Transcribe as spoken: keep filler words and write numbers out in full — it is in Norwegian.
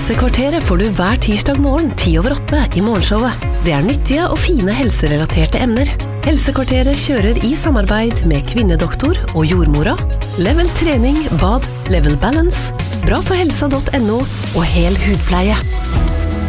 Helsekvarteret får du hver tirsdag morgen ti over åtte i morgenshowet. Det er nyttige og fine helserelaterte emner. Helsekvarteret kjører i samarbeid med Kvinnedoktor og Jordmora, Level Trening, Bad, Level Balance, bra for helsa punktum no og Hel hudpleie.